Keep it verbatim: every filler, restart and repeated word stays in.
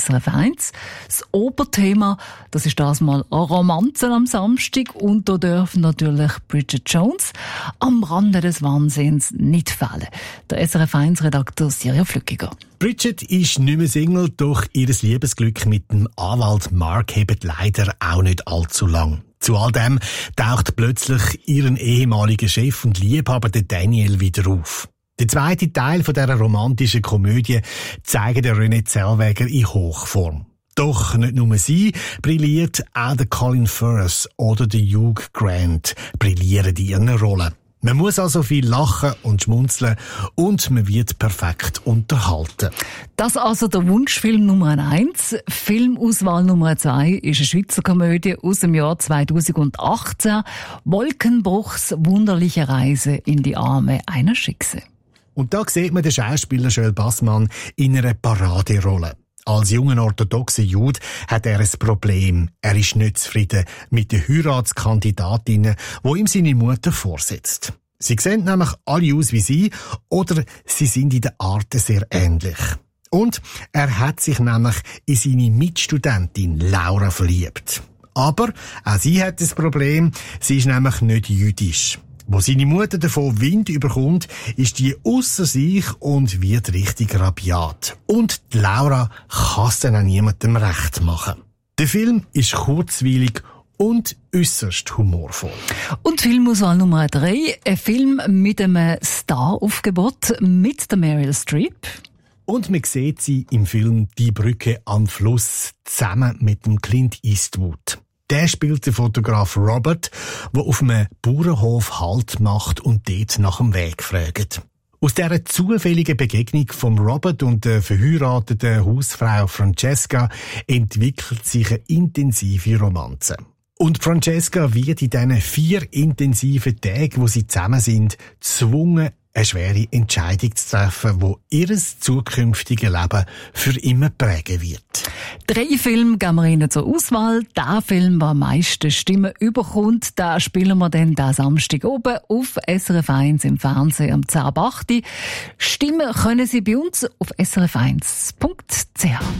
S R F eins. Das Oberthema, das ist das mal Romanzen am Samstag und da dürfen natürlich Bridget Jones am Rande des Wahnsinns nicht fehlen. Der S R F eins Redakteur Sirja Flückiger. Bridget ist nicht mehr Single, doch ihr Liebesglück mit dem Anwalt Mark hebt leider auch nicht allzu lang. Zu all dem taucht plötzlich ihren ehemaligen Chef und Liebhaber, der Daniel, wieder auf. Der zweite Teil von dieser romantischen Komödie zeigt der René Zellweger in Hochform. Doch nicht nur sie brilliert, auch der Colin Firth oder der Hugh Grant brillieren in ihren Rollen. Man muss also viel lachen und schmunzeln und man wird perfekt unterhalten. Das also der Wunschfilm Nummer eins. Filmauswahl Nummer zwei ist eine Schweizer Komödie aus dem Jahr zweitausendachtzehn. Wolkenbruchs wunderliche Reise in die Arme einer Schickse. Und da sieht man den Schauspieler Joel Bassmann in einer Paraderolle. Als junger orthodoxer Jude hat er ein Problem. Er ist nicht zufrieden mit den Heiratskandidatinnen, die ihm seine Mutter vorsetzt. Sie sehen nämlich alle aus wie sie oder sie sind in der Art sehr ähnlich. Und er hat sich nämlich in seine Mitstudentin Laura verliebt. Aber auch sie hat das Problem, sie ist nämlich nicht jüdisch. Wo seine Mutter davon Wind überkommt, ist die ausser sich und wird richtig rabiat. Und die Laura kann es dann auch niemandem recht machen. Der Film ist kurzweilig und äusserst humorvoll. Und Filmauswahl Nummer drei, ein Film mit einem Star-Aufgebot mit der Meryl Streep. Und man sieht sie im Film «Die Brücke am Fluss» zusammen mit dem Clint Eastwood. Der spielt den Fotograf Robert, der auf einem Bauernhof Halt macht und dort nach dem Weg fragt. Aus dieser zufälligen Begegnung von Robert und der verheirateten Hausfrau Francesca entwickelt sich eine intensive Romanze. Und Francesca wird in diesen vier intensiven Tagen, wo sie zusammen sind, gezwungen, eine schwere Entscheidung zu treffen, die ihr zukünftiges Leben für immer prägen wird. Drei Filme geben wir Ihnen zur Auswahl. Der Film, der am meisten Stimmen überkommt, den spielen wir dann diesen Samstag oben auf S R F eins im Fernsehen am zehn ab acht. Stimmen können Sie bei uns auf s r f eins punkt c h.